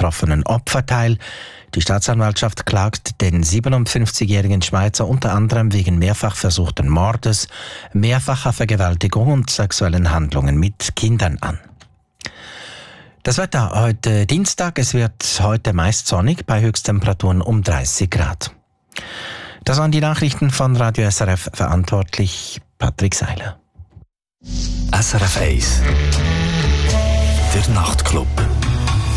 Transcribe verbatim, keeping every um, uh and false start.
betroffenen Opfer teil. Die Staatsanwaltschaft klagt den siebenundfünfzigjährigen Schweizer unter anderem wegen mehrfach versuchten Mordes, mehrfacher Vergewaltigung und sexuellen Handlungen mit Kindern an. Das Wetter heute Dienstag, es wird heute meist sonnig bei Höchsttemperaturen um dreißig Grad. Das waren die Nachrichten von Radio S R F, verantwortlich Patrick Seiler. S R F eins, der Nachtclub.